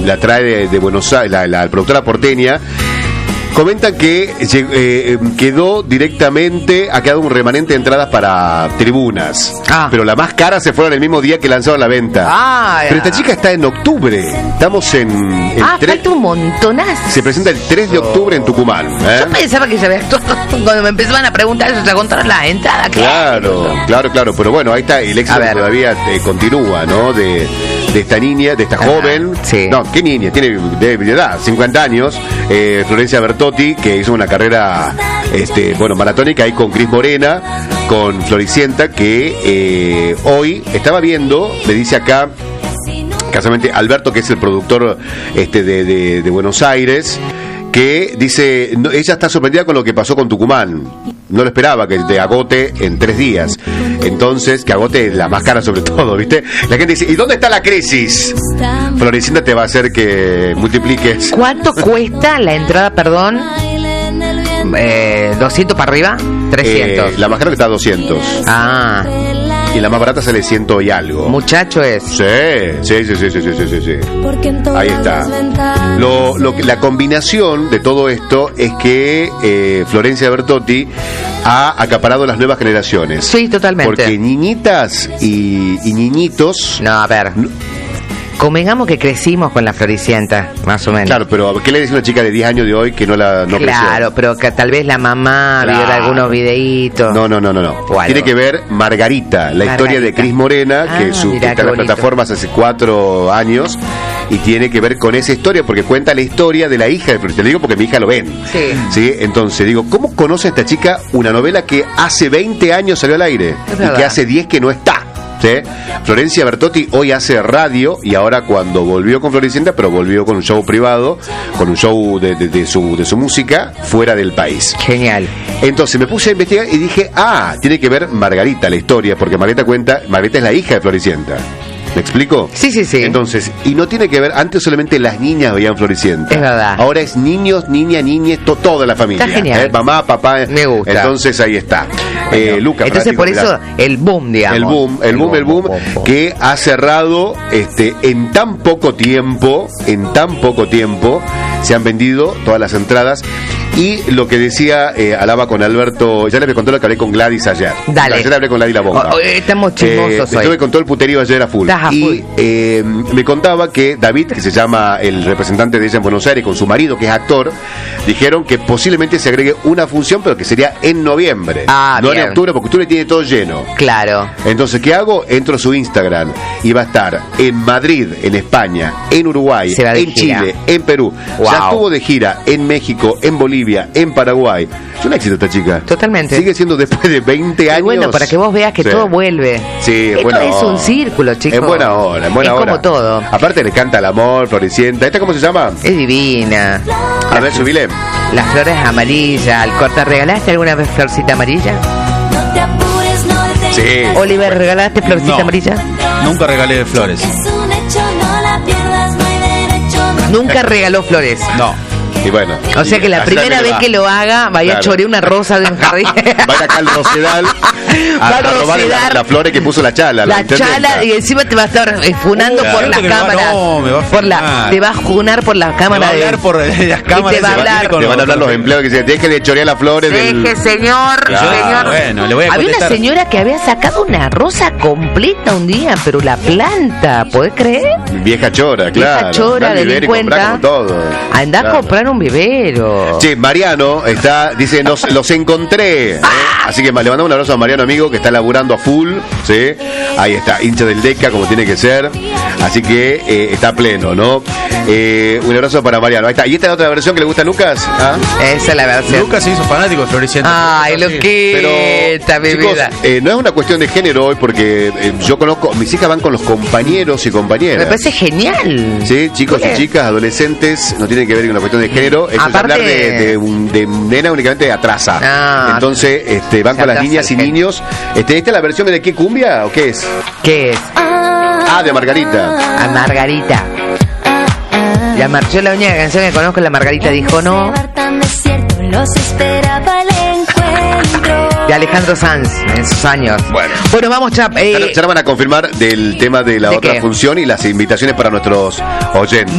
la trae de Buenos Aires, la productora porteña. Comentan que quedó directamente, ha quedado un remanente de entradas para tribunas. Pero la más cara se fueron el mismo día que lanzaron la venta. Pero esta chica está en octubre. Estamos en falta un montonazo. Se presenta el 3 de octubre en Tucumán. Yo pensaba que ya había actuado. Cuando me empezaban a preguntar eso, se contaron las entradas. Claro. Pero bueno, ahí está, el éxito todavía continúa, ¿no? De esta niña, de esta joven. Sí. No, ¿qué niña? Tiene de edad, 50 años. Florencia Bertotti, que hizo una carrera maratónica ahí con Cris Morena, con Floricienta, que hoy estaba viendo, me dice acá casualmente Alberto, que es el productor de Buenos Aires, que dice, ella está sorprendida con lo que pasó con Tucumán. No lo esperaba que te agote en 3 días. Entonces, que agote la más cara sobre todo, ¿viste? La gente dice, ¿y dónde está la crisis? Floricienta te va a hacer que multipliques. ¿Cuánto cuesta la entrada, perdón? ¿200 para arriba? 300. La más cara que está a 200. Y la más barata sale 100 y algo. Muchacho es. Sí. Ahí está. La combinación de todo esto es que Florencia Bertotti ha acaparado las nuevas generaciones. Sí, totalmente. Porque niñitas y niñitos... No, a ver... Convengamos que crecimos con la Floricienta, más o menos. Claro, pero ¿qué le dice una chica de 10 años de hoy que no creció? Claro, pero que tal vez la mamá vio algunos videitos. No. Tiene que ver Margarita, la historia de Cris Morena, que está en las plataformas hace 4 años, y tiene que ver con esa historia, porque cuenta la historia de la hija de Floricienta. Le digo porque mi hija lo ven. Sí. Entonces, digo, ¿cómo conoce esta chica una novela que hace 20 años salió al aire? Y que hace 10 que no está. ¿Sí? Florencia Bertotti hoy hace radio, y ahora cuando volvió con Floricienta, pero volvió con un show privado, con un show de su música fuera del país. Genial. Entonces me puse a investigar y dije, tiene que ver Margarita la historia, porque Margarita es la hija de Floricienta. ¿Me explico? Sí. Entonces, y no tiene que ver, antes solamente las niñas veían Floricienta. Es verdad. Ahora es niños, niñas, niñes, toda la familia. Está genial. Mamá, papá. Me gusta. Entonces ahí está. Lucas. Entonces por eso el boom, digamos. El boom, que ha cerrado en tan poco tiempo, se han vendido todas las entradas. Y lo que decía, hablaba con Alberto, ya les conté lo que hablé con Gladys ayer. Dale. Ayer hablé con Gladys La Bomba. Estamos chismosos hoy. Estuve con todo el puterío ayer a full. Y me contaba que David, que se llama el representante de ella en Buenos Aires, con su marido, que es actor, dijeron que posiblemente se agregue una función, pero que sería en noviembre. No en octubre, porque octubre tiene todo lleno. Claro. Entonces, ¿qué hago? Entro a su Instagram y va a estar en Madrid, en España, en Uruguay, en Chile, en Perú. Ya estuvo de gira en México, en Bolivia, en Paraguay. Es un éxito esta chica. Totalmente. Sigue siendo después de 20 años. Bueno, para que vos veas que todo vuelve. Sí, esto es un círculo, chicos. En buena hora. Es como todo. Aparte le canta el amor, Floricienta. ¿Esta cómo se llama? Es divina. A ver, subile. Las flores amarillas. Al corta, ¿regalaste alguna vez florcita amarilla? Sí. Oliver, ¿regalaste florcita amarilla? Nunca regalé flores. Nunca regaló flores. No. Y bueno. O sea que la primera vez que lo haga, vaya a chorear una rosa de un jardín. Vaya acá al Rosedal a robar las flores que puso la Chala. La Chala, y encima te va a estar funando por las cámaras. Te va a funar por las cámaras. Te va a hablar por las cámaras. Te van a hablar los empleados que dicen, deje de chorear las flores. Deje, señor. Bueno, le voy a Había una señora que había sacado una rosa completa un día, pero la planta, ¿podés creer? Vieja chora, claro. Vieja chora, delincuenta. Andá a comprar un vivero. Che, Mariano dice, los encontré. Así que le mandamos un abrazo a Mariano, amigo, que está laburando a full. ¿Sí? Ahí está, hincha del Deca, como tiene que ser. Así que está pleno, ¿no? Un abrazo para Mariano. Ahí está. ¿Y esta es la otra versión que le gusta a Lucas? Esa es la versión. Lucas se hizo fanático de Floricienta. Ay, lo que está mi vida. No es una cuestión de género hoy, porque yo conozco, mis hijas van con los compañeros y compañeras. Me parece genial. Sí, chicos y chicas, adolescentes, no tiene que ver con una cuestión de género. Eso Aparte, es hablar de nena únicamente atrasa. Entonces, van con las niñas y niños. ¿Esta es la versión de qué cumbia o qué es? ¿Qué es? De Margarita. A Margarita. Yo la única canción que conozco, la Margarita dijo no. De Alejandro Sanz, en sus años. Bueno, vamos, Chap. Ya van a confirmar del tema de la otra función y las invitaciones para nuestros oyentes.